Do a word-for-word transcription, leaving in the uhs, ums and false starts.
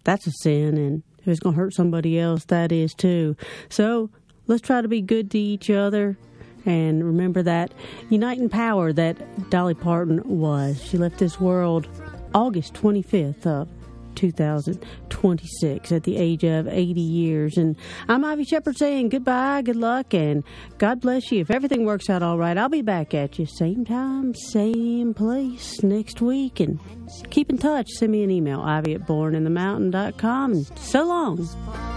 that's a sin, and if it's going to hurt somebody else, that is too. So let's try to be good to each other and remember that uniting power that Dolly Parton was. She left this world August twenty-fifth of two thousand twenty-six at the age of eighty years. And I'm Ivy Shepherd saying goodbye, good luck, and God bless you. If everything works out all right, I'll be back at you same time, same place next week. And keep in touch. Send me an email, ivy at born in the mountain dot com. And so long.